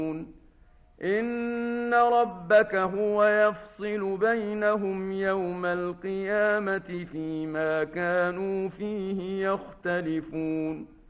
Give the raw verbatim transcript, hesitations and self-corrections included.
إن ربك هو يفصل بينهم يوم القيامة فيما كانوا فيه يختلفون